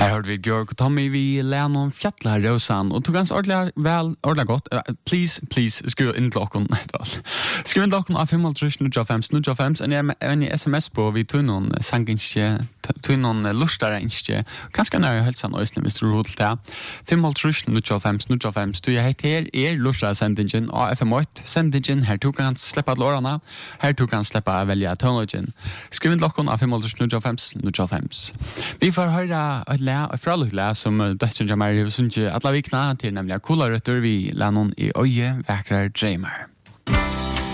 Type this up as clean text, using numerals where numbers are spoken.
Här hörde vi Georg och Tommy vi Lennon Fjättlar Rosan och tog ganska ordentligt gott. Please skriv in klockan. Skriv in klockan av 5.05 en SMS på vi tog någon sanginske tog någon lustare inske. Kanske när jag hälsan och hvis du roligt där. 5.05 du jag heter lustare sendingen och FM8 sendingen här tog han släppa lårarna. Här tog han släppa välja tonlogen. Skriv in klockan av 5.05. Vi får höra ett fralukla som döttren Jamari Sunche alla vikna till nämligen Kolarötter vi Lennon i Öje Väkrar Dreamer.